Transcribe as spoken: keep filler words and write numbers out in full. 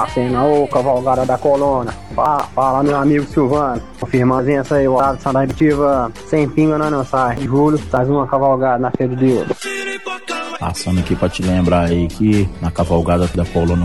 Cena, ô cavalgada da coluna. Fala, fala meu amigo Silvano. Confirmando essa aí, o Otávio de Santa Rita, sem pinga nós não sai. Júlio, faz uma cavalgada na feira de ouro. Passando aqui pra te lembrar aí que na cavalgada da coluna